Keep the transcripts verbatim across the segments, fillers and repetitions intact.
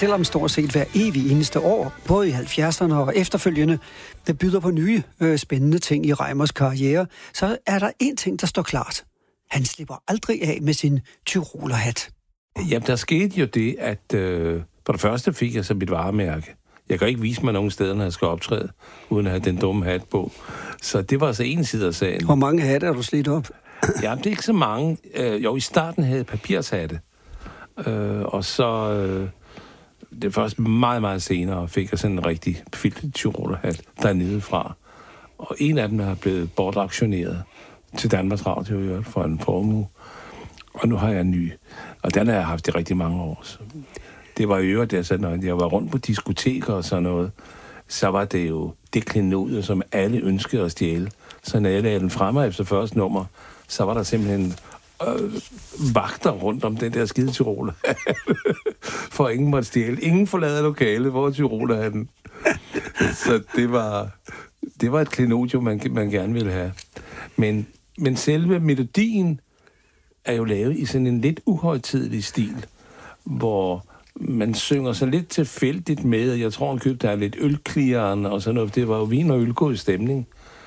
selvom stort set hver evig eneste år, både i halvfjerdserne og efterfølgende, det byder på nye øh, spændende ting i Reimers karriere, så er der en ting, der står klart. Han slipper aldrig af med sin tyrolerhat. Jamen, der skete jo det, at øh, for det første fik jeg så mit varemærke. Jeg kan ikke vise mig nogen steder, når jeg skal optræde, uden at have den dumme hat på. Så det var altså en side af sagen. Hvor mange hatte er du slidt op? Ja, det er ikke så mange. Øh, jo, i starten havde jeg papirshatte. Øh, og så... Øh, det er først meget, meget senere fik jeg sådan en rigtig filtet tyrolerhat dernede fra. Og en af dem er blevet bortaktioneret til Danmarks Radio for en formue. Og nu har jeg en ny. Og den har jeg haft i rigtig mange år. Så det var i øvrigt, det, så, når jeg var rundt på diskoteker og sådan noget, så var det jo det klenodie, som alle ønskede at stjæle. Så når jeg lagde den fremme efter første nummer, så var der simpelthen øh, vagter rundt om den der skide tyroler. For ingen måtte stjæle. Ingen forlader lokalet, hvor tyrolerhatten. Så det var, det var et klenodium, man, man gerne ville have. Men, men selve melodien er jo lavet i sådan en lidt uhøjtidelig stil, hvor man synger så lidt tilfældigt med, jeg tror, han købte der lidt ølklirrende og sådan noget. Det var jo vin og ølgod stemning.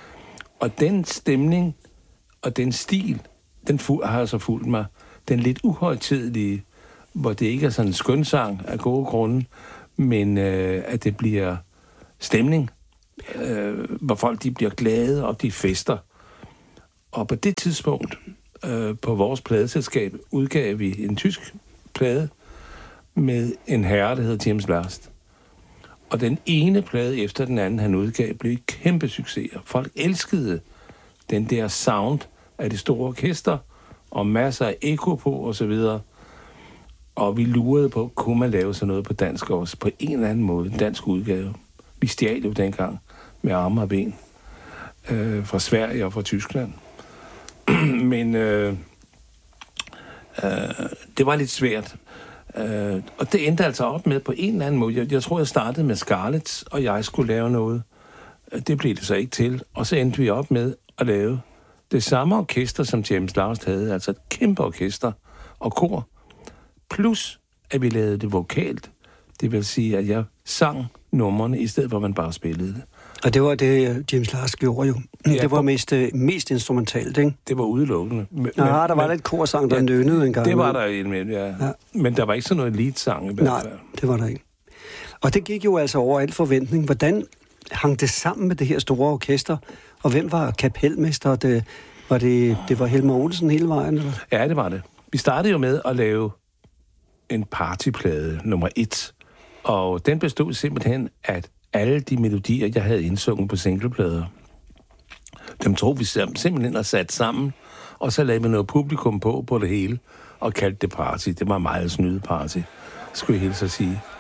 Og den stemning og den stil, den har altså fulgt mig. Den lidt uhøjtidelige, hvor det ikke er sådan en skønsang af gode grunde, men øh, at det bliver stemning, øh, hvor folk de bliver glade og de fester. Og på det tidspunkt, øh, på vores pladeselskab, udgav vi en tysk plade med en herre, der hedder James Last. Og den ene plade efter den anden, han udgav, blev kæmpe succeser. Folk elskede den der sound af det store orkester, og masser af ekko på, og så videre. Og vi lurede på, kunne man lave sådan noget på dansk også, på en eller anden måde, en dansk udgave. Vi stjal jo dengang med arme og ben øh, fra Sverige og fra Tyskland. Men øh, øh, det var lidt svært. Øh, og det endte altså op med på en eller anden måde. Jeg, jeg tror, jeg startede med Scarlett, og jeg skulle lave noget. Det blev det så ikke til. Og så endte vi op med at lave det samme orkester, som James Last havde. Altså et kæmpe orkester og kor. Plus, at vi lavede det vokalt. Det vil sige, at jeg sang numrene, i stedet for, at man bare spillede det. Og det var det, James Last gjorde jo. Ja, det var mest, mest instrumentalt, ikke? Det var udelukkende. Men, Nå, der var men, lidt korsang, der ja, nønnede en gang. Det var der en med, ja. ja. Men der var ikke sådan noget lead-sang i hvert fald. Nej, det var der ikke. Og det gik jo altså over al forventning. Hvordan hang det sammen med det her store orkester? Og hvem var kapelmester? Det, var det, det var Helmer Olsen hele vejen, eller? Ja, det var det. Vi startede jo med at lave en partyplade nummer et. Og den bestod simpelthen af alle de melodier, jeg havde indsunget på singleplader. Dem tog vi simpelthen og sat sammen, og så lavede vi noget publikum på på det hele, og kaldte det party. Det var meget snyde party, skulle jeg helt så sige.